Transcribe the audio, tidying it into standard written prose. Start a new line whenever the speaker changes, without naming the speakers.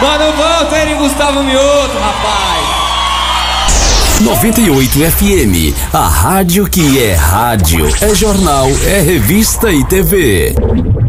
Mano, Walter e Gustavo Mioto, rapaz.
98 FM, a rádio que é rádio, é jornal, é revista e TV.